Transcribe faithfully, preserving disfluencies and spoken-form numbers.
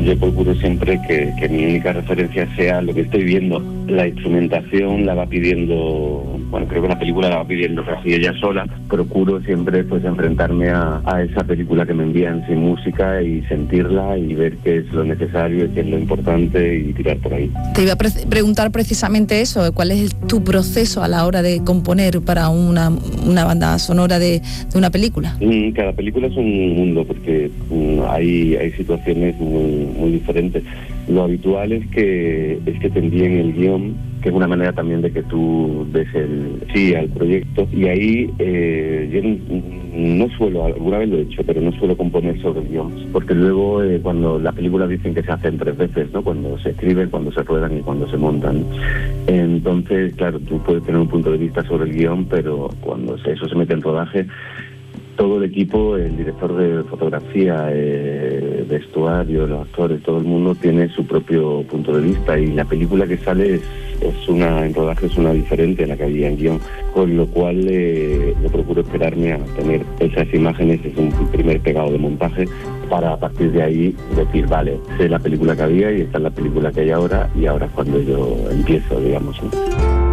yo procuro siempre que, que mi única referencia sea lo que estoy viendo. La instrumentación la va pidiendo, bueno, creo que la película la va pidiendo casi ella sola. Procuro siempre pues enfrentarme a, a esa película que me envían sin música y sentirla y ver qué es lo necesario y qué es lo importante y tirar por ahí. Te iba a pre- preguntar precisamente eso, ¿cuál es tu proceso a la hora de componer para una, una banda sonora de, de una película? Mm, cada película es un mundo porque mm, hay, hay situaciones muy, muy diferentes. Lo habitual es que, es que te envíen el guión, que es una manera también de que tú des el sí al proyecto, y ahí eh, yo no, no suelo, alguna vez lo he hecho, pero no suelo componer sobre el guión, porque luego eh, cuando las películas dicen que se hacen tres veces, ¿no? Cuando se escriben, cuando se ruedan y cuando se montan. Entonces, claro, tú puedes tener un punto de vista sobre el guión, pero cuando eso se mete en rodaje, todo el equipo, el director de fotografía, eh, vestuario, los actores, todo el mundo tiene su propio punto de vista y la película que sale es, es una, en rodaje es una diferente a la que había en guión, con lo cual eh, yo procuro esperarme a tener esas imágenes, es un primer pegado de montaje, para a partir de ahí decir, vale, sé la película que había y esta es la película que hay ahora y ahora es cuando yo empiezo, digamos, ¿no?